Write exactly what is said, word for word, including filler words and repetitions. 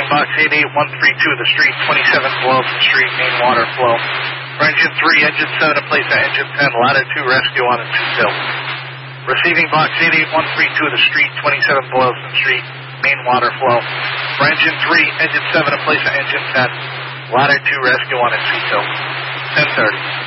receiving box eight eight one three two, the street, twenty-seven below the street, main water flow. For engine three, engine seven in place at engine ten, ladder two, rescue on and two till. Receiving box eight eight one three two, the street, twenty-seven below the street, main water flow. For engine three, engine seven in place at engine ten, ladder two, rescue on and two till. ten thirty.